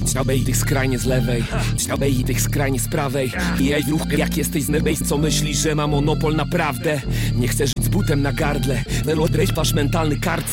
Ciabej tych skrajnie z lewej, ciabej tych skrajnie z prawej. Jej ruch jak jesteś z nebejs, co myślisz, że ma monopol naprawdę? Nie chcesz żyć z butem na gardle, wyrodrejfasz mentalny karcel.